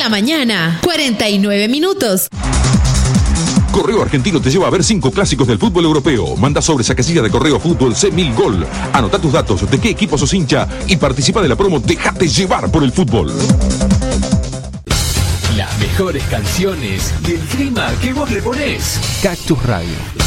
La mañana, 49 minutos. Correo Argentino te lleva a ver 5 clásicos del fútbol europeo. Manda sobres a casilla de correo fútbol C1000 Gol. Anota tus datos, de qué equipo sos hincha y participa de la promo Déjate llevar por el fútbol. Las mejores canciones y el clima que vos le ponés. Cactus Radio.